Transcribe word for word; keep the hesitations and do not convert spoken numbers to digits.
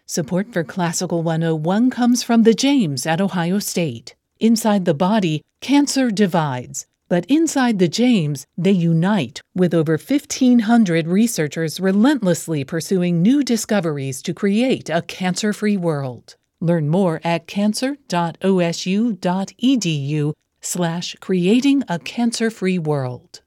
Support for Classical one oh one comes from the James at Ohio State. Inside the body, cancer divides, but inside the James, they unite, with over fifteen hundred researchers relentlessly pursuing new discoveries to create a cancer-free world. Learn more at cancer.osu.edu slash creating a cancer-free world.